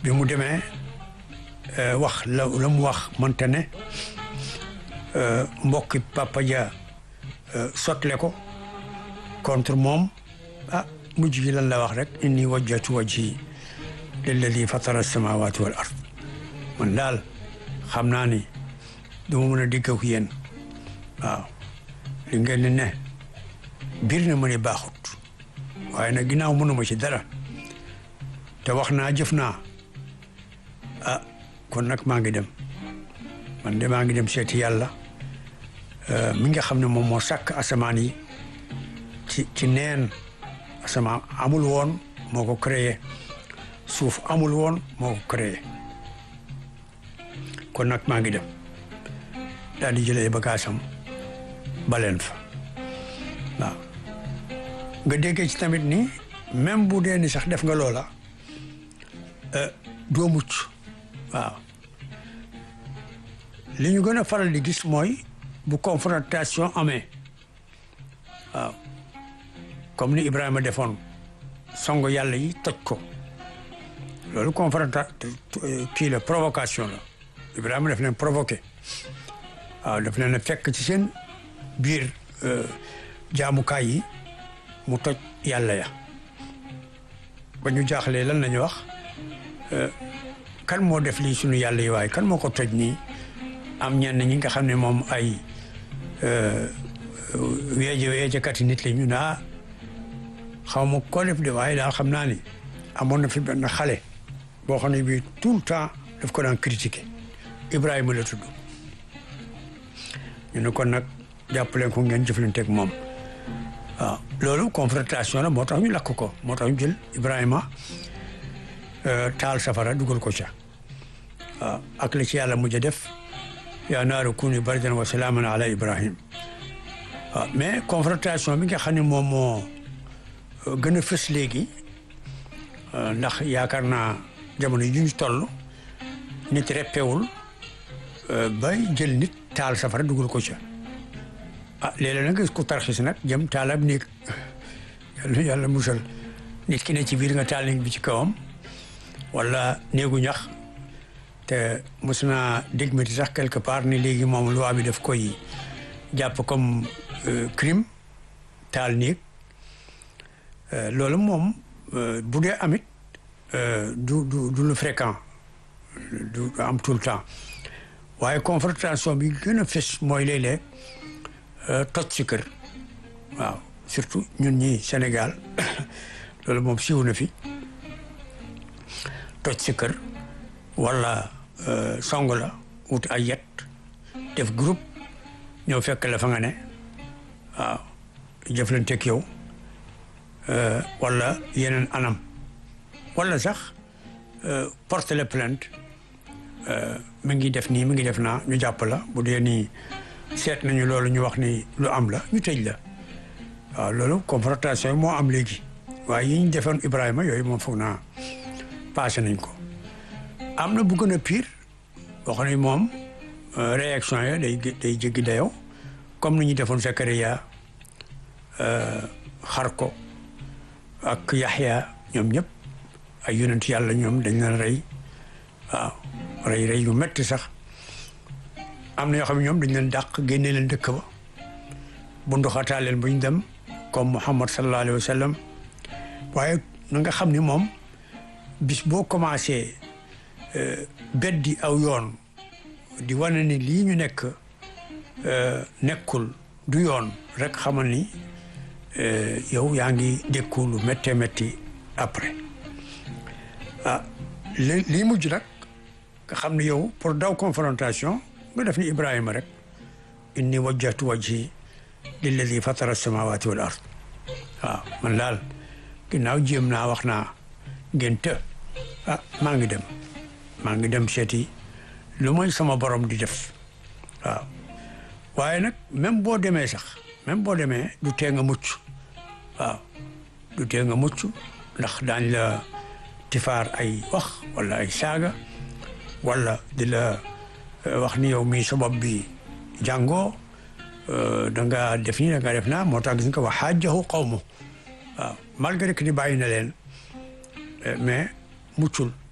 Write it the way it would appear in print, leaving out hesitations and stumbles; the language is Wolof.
bi mu demee wax la mu wax mënta ne mbokki Papa Dia sotle ko contre moom mujj gi lan la wax rek inni wajjatu wajhi lilladi fatara samawati wal ard man daal xam naa ni duma mën a digg ak yéen waaw li ngeen di ne biir na ma ne baaxut waaye nag ginnaaw mënuma ci dara te wax naa jëf naa kon nag maa ngi dem man de maa ngi dem seeti yàlla mi nga xam ne moom moo sàkk asamaan yi ci neen asamaan amul woon moo ko créé suuf amul woon moo ko créé kon nag maa ngi dem daal di jëlee bagaasam baleen fa waaw nga déggee ci tamit ni même bu dee ni sax def nga loola doo mucc waaw li ñu gën a faral di gis mooy bu confrontation amee waaw comme ni Ibrahima defoon songo yàlla yi toj ko loolu kii la provocation la Ibrahima daf leen provoqué waaw daf leen fekk ci seen biir jaamukaay yi mu toj yàlla ya ba ñu jaaxlee lan lañu wax kan moo def lii sunu yàlla yi waaye kan moo ko toj nii am ñenn ñi nga xam ne moom ay weejakati nit la ñu naa xaw ma ko def de waaye daal xam naa ni amoon na fi benn xale boo xam ne bii tout le temps daf ko daan critiquer Ibrahima la tudd ñu ne kon nag jàppaleen ko ngeen jëflanteeg moom waaw loolu confrontation la moo tax ñu lakk ko moo tax ñu jël Ibrahima taal safara dugal ko ca waaw ak la ci yàlla mujj a def yaa naaru kuuni bardan wa salaaman ala Ibrahim waaw mais confrontation bi nga xam ne moom moo gën a fës léegi ndax yaakaar naa jamono yi ñu toll nit reppewul bay jël nit taal safara dugal ko ca léeg-léeg nag ku tarxis nag jëm taal ab néeg yàlla musal nit ki ne ci biir nga taal néeg bi ci kawam wala néegu ñax te mos naa dégmati sax quelque part ni léegi moom loi bi daf koy jàpp comme crime taal néeg loolu moom bu dee amit du lu fréquent du am tout le temps waaye confrontation bi gën a fës mooy léeg-léeg toj ci kër waaw surtout ñun ñi Sénégal loolu moom siiw na fi toj ci kër wala song la wut ay yet def groupe ñëw fekk la fa nga ne waaw jëflanteeg yow wala yeneen anam wala sax porter la plainte mi ngi def nii mi ngi def naa ñu jàpp la bu dee nii seet nañu loolu ñu wax ni lu am la ñu tëj la waaw loolu confrontation yi moo am léegi waaye yi ñu defoon Ibrahima yooyu moom foog naa passé nañ ko am na bu gën a pire boo xam ne moom réaction ya day jéggi dayoo comme ni ñu defoon Zakaria xar ko ak Yaxya ñoom ñëpp ay yonent yàlla ñoom dañ leen rey waaw rey yu metti sax am na yoo xam ne ñoom dañ leen dàq génne leen dëkk ba bu ndoxataa leen bu ñu dem comme Muhammad sallallahu alayhi wa sallam waaye na nga xam ni moom bis boo commencé beddi aw yoon di wane ni lii ñu nekk nekkul du yoon rek xamal ni yow yaa ngi dékku lu méttee métti après lii mujj nag nga xam ne yow pour daw confrontation nga def ni Ibrahima rek inni wajjahtu wajhi lilladi fatara samawati wal ard waaw man daal ginnaaw jéem naa wax naa ngeen të maa ngi dem seeti lu mooy sama borom di def waaw waaye nag même boo demee du tee nga mucc waaw du tee nga mucc ndax daañ la tifaar ay wax wala ay saaga wala di la wax ni yow mii sa bopp bi jàngoo da nga def nii da nga def naa moo tax gis nga wax xaajahu qawmu waaw malgré que ni bàyyi na leen mais muccul